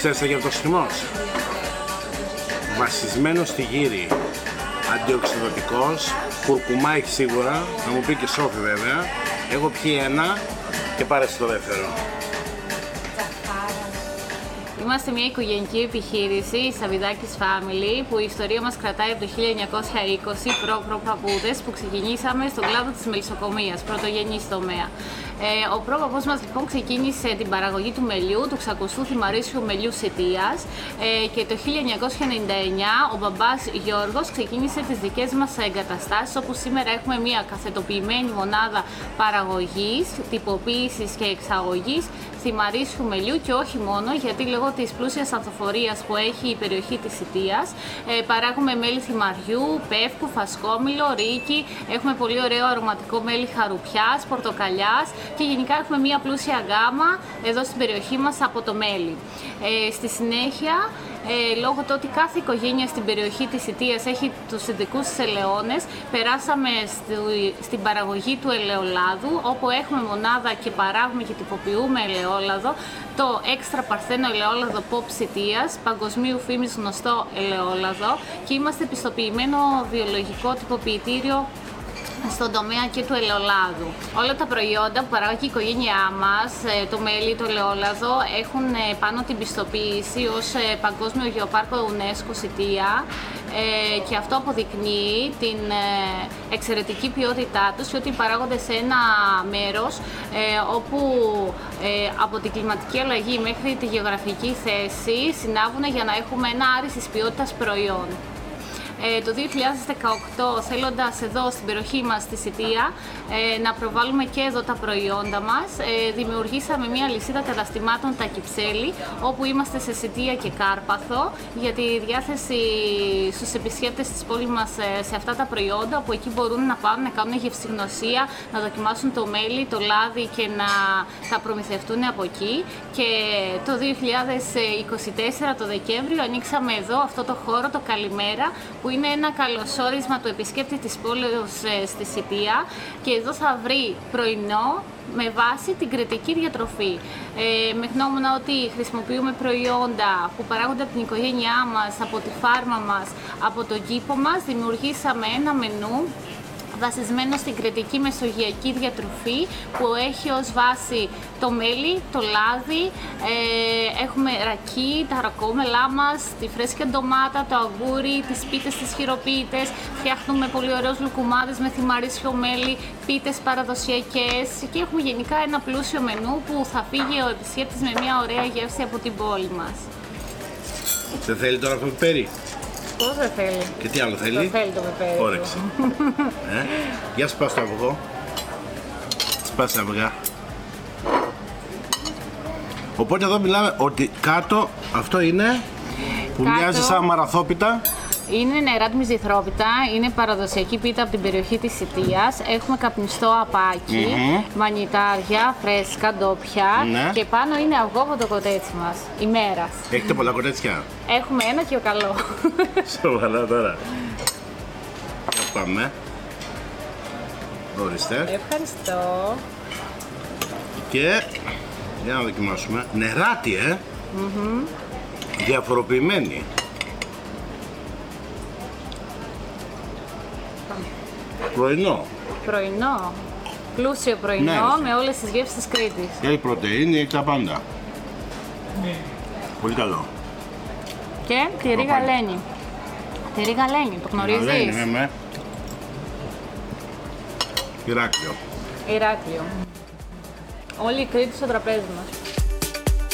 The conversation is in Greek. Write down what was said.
Ξέρεις τι γεύτος χυμός? Βασισμένος στη γύρι, αντιοξυδοτικός, κουρκουμά έχει σίγουρα, να μου πει και Σόφη βέβαια. Έχω πιει ένα και πάρε το δεύτερο. Είμαστε μια οικογενειακή επιχείρηση, η Σαββιδάκης Family, που η ιστορία μας κρατάει από το 1920, προ-παππούδες, που ξεκινήσαμε στον κλάδο της μελισσοκομείας, πρωτογενής τομέα. Ο πρόπαππούς μας λοιπόν ξεκίνησε την παραγωγή του μελιού, του ξακουστού θυμαρίσιου μελιού Σιτίας, και το 1999 ο μπαμπάς Γιώργος ξεκίνησε τις δικές μας εγκαταστάσεις, όπου σήμερα έχουμε μια καθετοποιημένη μονάδα παραγωγής, τυποποίησης και εξαγωγής θυμαρίσιου μελιού, και όχι μόνο, γιατί λόγω της πλούσιας ανθοφορίας που έχει η περιοχή της Σιτίας παράγουμε μέλι θυμαριού, πεύκου, φασκόμηλο, ρίκι, έχουμε πολύ ωραίο αρωματικό μέλι χαρουπιάς, πορτοκαλιάς, και γενικά έχουμε μια πλούσια γάμα εδώ στην περιοχή μας από το μέλι. Στη συνέχεια, λόγω του ότι κάθε οικογένεια στην περιοχή της Σιτίας έχει τους ειδικούς της ελαιώνες, περάσαμε στην παραγωγή του ελαιολάδου, όπου έχουμε μονάδα και παράγουμε και τυποποιούμε ελαιόλαδο, το έξτρα παρθένο ελαιόλαδο Pop Σιτίας, παγκοσμίου φήμης γνωστό ελαιόλαδο, και είμαστε πιστοποιημένο βιολογικό τυποποιητήριο στον τομέα και του ελαιολάδου. Όλα τα προϊόντα που παράγει η οικογένειά μας, το μέλι, το ελαιόλαδο, έχουν πάνω την πιστοποίηση ως Παγκόσμιο Γεωπάρκο UNESCO Σιτία, και αυτό αποδεικνύει την εξαιρετική ποιότητά τους, και ότι παράγονται σε ένα μέρος όπου από την κλιματική αλλαγή μέχρι τη γεωγραφική θέση συνάβουν για να έχουμε ένα άριστης ποιότητας προϊόν. Το 2018, θέλοντας εδώ στην περιοχή μας, στη Σιτία, να προβάλλουμε και εδώ τα προϊόντα μας, δημιουργήσαμε μια λυσίδα καταστημάτων τα Κυψέλη, όπου είμαστε σε Σιτία και Κάρπαθο, για τη διάθεση στους επισκέπτες της πόλης μας σε αυτά τα προϊόντα, όπου εκεί μπορούν να πάνε να κάνουν γευσηγνωσία, να δοκιμάσουν το μέλι, το λάδι και να τα προμηθευτούν από εκεί. Και το 2024, το Δεκέμβριο, ανοίξαμε εδώ αυτό το χώρο, το Καλημέρα, που είναι ένα καλωσόρισμα του επισκέπτη της πόλης στη Σιτία, και εδώ θα βρει πρωινό με βάση την κρητική διατροφή. Με γνώμονα ότι χρησιμοποιούμε προϊόντα που παράγονται από την οικογένειά μας, από τη φάρμα μας, από τον κήπο μας, δημιουργήσαμε ένα μενού βασισμένο στην κρητική μεσογειακή διατροφή, που έχει ως βάση το μέλι, το λάδι, έχουμε ρακί, τα ρακόμελά μας, τη φρέσκια ντομάτα, το αγγούρι, τις πίτες, τις χειροποίητες, φτιάχνουμε πολύ ωραίους λουκουμάδες με θυμαρίσιο μέλι, πίτες παραδοσιακές, και έχουμε γενικά ένα πλούσιο μενού που θα φύγει ο επισκέπτης με μια ωραία γεύση από την πόλη μας. Δεν θέλει τώρα αυτό πιπέρι? Πώς δεν θέλει? Και τι άλλο θέλει? Το θέλει το πιπέρι. Όρεξη. Για σπάς το αυγό. Σπάσε αυγά. Οπότε εδώ μιλάμε ότι κάτω αυτό είναι που μοιάζει σαν μαραθόπιτα. Είναι νερά μυζηθρόπιτα, είναι παραδοσιακή πίτα από την περιοχή της Σιτίας. Έχουμε καπνιστό απάκι, μανιτάρια, φρέσκα, ντόπια, και πάνω είναι αυγό από το κοτέτσι μας, ημέρας. Έχετε πολλά κοτέτσια? Έχουμε ένα και ο καλό. Σοβαρά τώρα. Για πάμε. Ορίστε. Ευχαριστώ. Και για να δοκιμάσουμε. Νεράτη, διαφοροποιημένη. Πρωινό. Πρωινό. Πλούσιο πρωινό, με όλες τις γεύσεις της Κρήτης. Έχει πρωτεΐνη, έχει τα πάντα. Πολύ καλό. Και τυρί γαλένη. Τυρί γαλένη, το γνωρίζεις? Γαλένη, ναι. Ηράκλειο. Ηράκλειο. Όλη η Κρήτη στο τραπέζι μας.